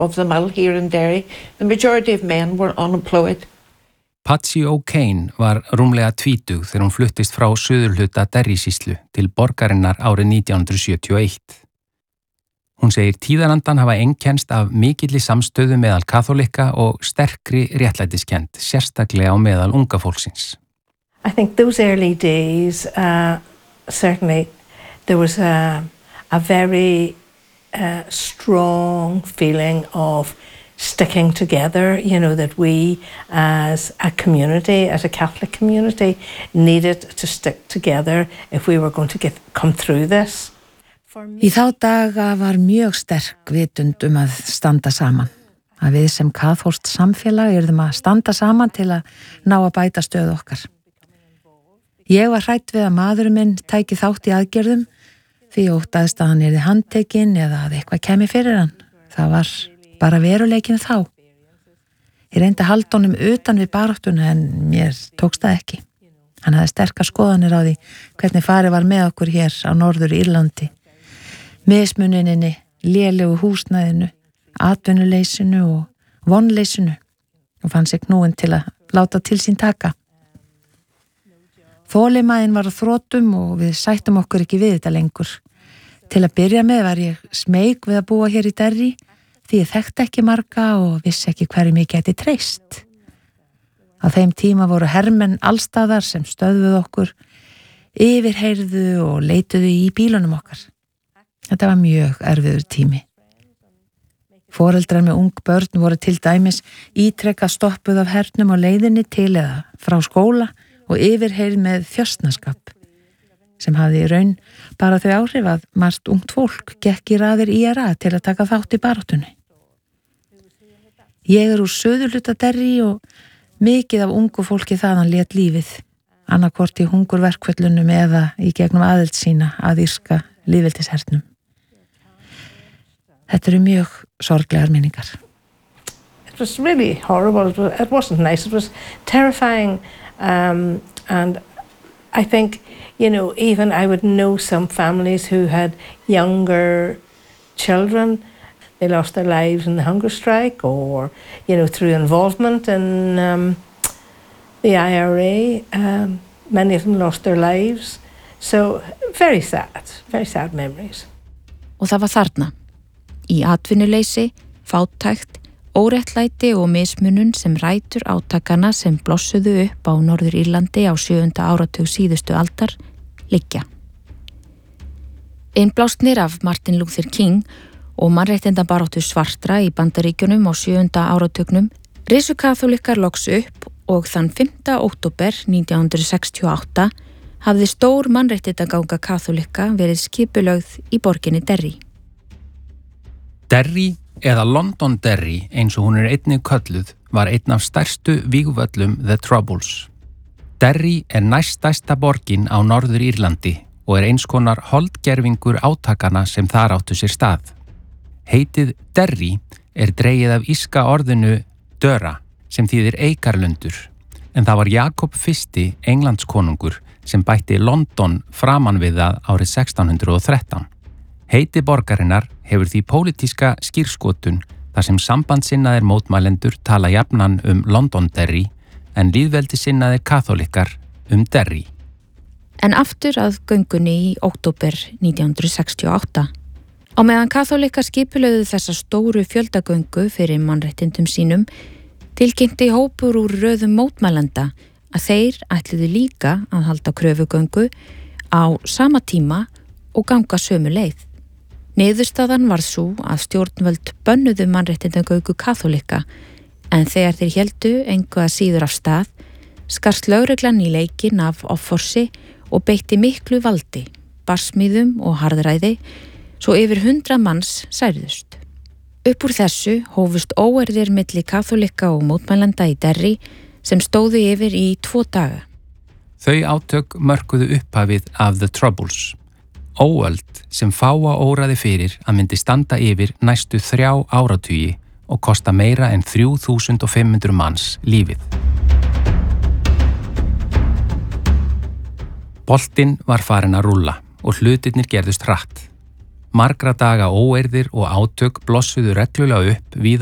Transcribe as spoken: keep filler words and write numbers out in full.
of the mill here in Derry. The majority of men were unemployed. Patsy O'Kane var rúmlega tvítug þegar hún fluttist frá suðurhluta Derry-sýslu til borgarinnar árið nítján hundruð sjötíu og eitt. Hún segir tíðarandan hafa einkennst af mikilli samstöðu meðal kaþólikka og sterkri réttlætiskennd, sérstaklega á meðal unga fólksins. I think those early days, uh, certainly there was a, a very uh, strong feeling of sticking together, you know, that we as a community, as a Catholic community, needed to stick together if we were going to get, come through this. Í þá daga var mjög sterk vitund um að standa saman. Að við sem kaþólskt samfélag yrðum að standa saman til að ná að bæta stöðu okkar. Ég var hrædd við að maðurinn minn tæki þátt í aðgerðum því óttaðist að hann yrði handtekinn eða að eitthvað kæmi fyrir hann. Það var bara veruleikinn þá. Ég reyndi að halda honum utan við baráttuna en mér tókst það ekki. Hann hafði sterkar skoðanir á því hvernig farið var með okkur hér á Norður Írlandi. Mismuninni, lélegu húsnæðinu, atvinnuleysinu og vonleysinu og fann sig knúin til að láta til sín taka. Þolinmæðin var á þrotum og við sættum okkur ekki við þetta lengur. Til að byrja með var ég smeyk við að búa hér í Derry því ég þekkti ekki marga og vissi ekki hverju mig geti treyst. Á þeim tíma voru hermenn allstaðar sem stöðvuðu okkur, yfirheyrðu og leituðu í bílunum okkar. Þetta var mjög erfiður tími. Foreldrar með ung börn voru til dæmis ítrekað stoppuð af hernum á leiðinni til eða frá skóla og yfirheyrð með þjösnaskap, sem hafði í raun bara þau áhrif að margt ungt fólk gekk í raðir í er a til að taka þátt í baráttunni. Ég er úr suðurhluta Derry og mikið af ungu fólki þaðan lét lífið, annarkvort í hungurverkföllunum eða í gegnum aðild sína að írska lýðveldishernum. Þetta eru mjög sorglegar minningar. It was really horrible. It, was, it wasn't nice. It was terrifying. Um, and I think, you know, even I would know some families who had younger children. They lost their lives in the hunger strike or, you know, through involvement in um, the I R A. Um, many of them lost their lives. So, very sad, very sad memories. Og það var þarna. Í atvinnuleysi, fátækt, óréttlæti og mismunun sem rætur átakana sem blossuðu upp á Norður Írlandi á sjöunda áratug síðustu aldar liggja. Innblásnir af Martin Luther King og mannréttindabaráttu svartra í Bandaríkjunum á sjöunda áratugnum risu kaþólikkar loks upp og þann fimmta október nítján hundruð sextíu og átta hafði stór mannréttindaganga kaþólikka verið skipulögð í borginni Derry. Derry eða London Derry eins og hún er einnig kölluð var einn af stærstu vígvöllum The Troubles. Derry er næststærsta borgin á Norður Írlandi og er eins konar holdgervingur átakana sem þar áttu sér stað. Heitið Derry er dregið af írska orðinu döra sem þýðir eikarlundur, en það var Jakob fyrsti Englandskonungur sem bætti London framan við það árið sextán hundruð og þrettán. Heiti borgarinnar hefur því pólitíska skírskotun þar sem sambandsinnaðir mótmælendur tala jafnan um London Derry en lýðveldisinnaðir kaþólikkar um Derry. En aftur að göngunni í október nítján hundruð sextíu og átta. Á meðan kaþólikkar skipulögðu þessa stóru fjöldagöngu fyrir mannréttindum sínum, tilkynnti hópur úr röðum mótmælenda að þeir ætluðu líka að halda kröfugöngu á sama tíma og ganga sömu leið. Niðurstaðan var svo að stjórnvöld bönnuðu mannréttindagöngu kaþólikka, en þegar þeir héldu engu að síður af stað, skarst lögreglan í leikinn af offorsi og beitti miklu valdi, barsmíðum og harðræði, svo yfir hundrað manns særðust. Upp úr þessu hófust óeirðir milli kaþólikka og mótmælenda í Derry sem stóðu yfir í tvo daga. Þau átök mörkuðu upphafið af The Troubles. Óöld sem fáa óraði fyrir að myndi standa yfir næstu þrjá áratugi og kosta meira en þrjú þúsund og fimm hundruð manns lífið. Boltinn var farinn að rúlla og hlutirnir gerðust hratt. Margra daga óeirðir og átök blossuðu reglulega upp víða